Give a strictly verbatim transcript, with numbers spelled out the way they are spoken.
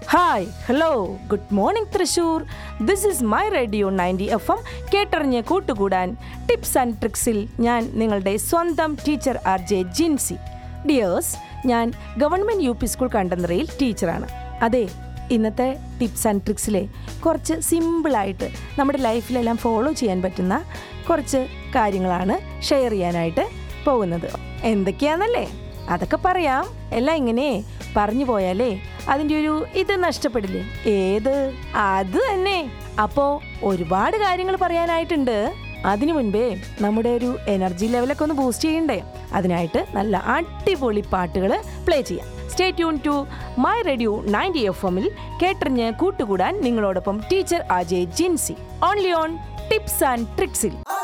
Hi hello good morning Thrissur. This is my radio ninety F M. കേട്ടറിഞ്ഞ് കൂട്ടുകൂടാൻ tips and ട്രിക്സിൽ ഞാൻ നിങ്ങളുടെ സ്വന്തം teacher R J Jincy. Dears, ഞാൻ ഗവൺമെൻറ് യു പി സ്കൂൾ കണ്ടന്തറയിൽ ടീച്ചറാണ്. അതെ, ഇന്നത്തെ ടിപ്സ് ആൻഡ് ട്രിക്സിലെ കുറച്ച് സിമ്പിളായിട്ട് നമ്മുടെ ലൈഫിലെല്ലാം ഫോളോ ചെയ്യാൻ പറ്റുന്ന കുറച്ച് കാര്യങ്ങളാണ് ഷെയർ ചെയ്യാനായിട്ട് പോകുന്നത്. എന്തൊക്കെയാണെന്നല്ലേ? അതൊക്കെ പറയാം. എല്ലാം ഇങ്ങനെ പറഞ്ഞു പോയാലേ അതിൻ്റെ ഒരു ഇത് നഷ്ടപ്പെടില്ലേ? ഏത്? അത് തന്നെ. അപ്പോൾ ഒരുപാട് കാര്യങ്ങൾ പറയാനായിട്ടുണ്ട്. അതിനു മുൻപേ നമ്മുടെ ഒരു എനർജി ലെവലൊക്കെ ഒന്ന് ബൂസ്റ്റ് ചെയ്യണ്ടേ? അതിനായിട്ട് നല്ല അടിപൊളി പാട്ടുകൾ പ്ലേ ചെയ്യാം. Stay tune to my radio ninety F എമ്മിൽ കേട്ടറിഞ്ഞ് കൂട്ടുകൂടാൻ നിങ്ങളോടൊപ്പം teacher Ajay Jincy. Only on tips and ട്രിക്സിൽ.